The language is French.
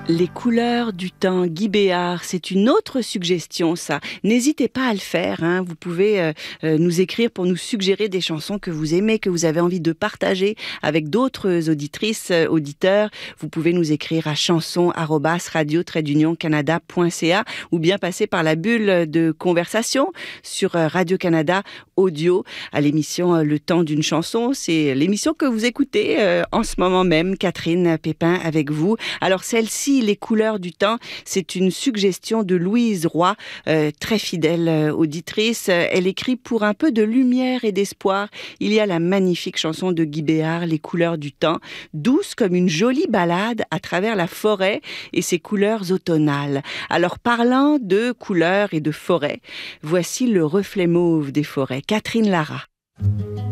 Les couleurs du temps, Guy Béart, c'est une autre suggestion, ça. N'hésitez pas à le faire, hein. Vous pouvez nous écrire pour nous suggérer des chansons que vous aimez, que vous avez envie de partager avec d'autres auditrices, auditeurs. Vous pouvez nous écrire à chanson@radio-canada.ca ou bien passer par la bulle de conversation sur Radio-Canada Audio à l'émission Le Temps d'une chanson. C'est l'émission que vous écoutez en ce moment même, Catherine Pépin avec vous. Alors celle-ci, Les couleurs du temps, c'est une suggestion de Louise Roy, très fidèle auditrice. Elle écrit pour un peu de lumière et d'espoir. Il y a la magnifique chanson de Guy Béart, Les couleurs du temps, douce comme une jolie balade à travers la forêt et ses couleurs automnales. Alors parlant de couleurs et de forêt, voici le reflet mauve des forêts. Catherine Lara.